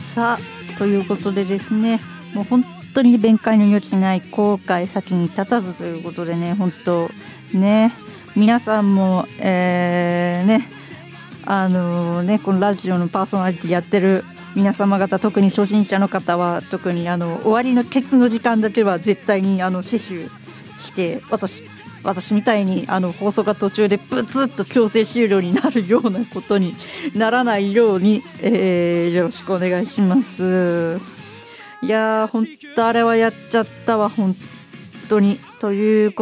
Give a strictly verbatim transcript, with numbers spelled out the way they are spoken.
さあということでですね、もう本当に弁解の余地ない後悔先に立たずということでね、本当ね皆さんも、えー、ねあのー、ねこのラジオのパーソナリティやってる皆様方、特に初心者の方は特にあの終わりのケツの時間だけは絶対にあの死守して、私私みたいにあの放送が途中でブツッと強制終了になるようなことにならないように、えー、よろしくお願いします。いやー本当あれはやっちゃったわ本当にということ